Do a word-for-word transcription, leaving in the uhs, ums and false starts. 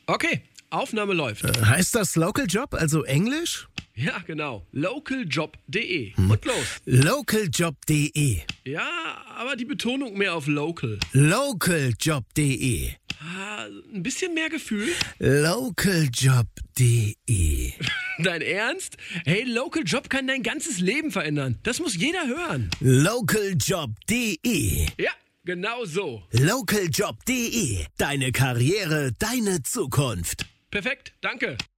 Okay, Aufnahme läuft. Äh, heißt das Local Job, also Englisch? Ja, genau. local job punkt de. Und los. local job punkt de. Ja, aber die Betonung mehr auf local. local job punkt de. Ah, ein bisschen mehr Gefühl. local job punkt de. Dein Ernst? Hey, Local Job kann dein ganzes Leben verändern. Das muss jeder hören. local job punkt de. Ja, genau so. local job punkt de. Deine Karriere, deine Zukunft. Perfekt, danke.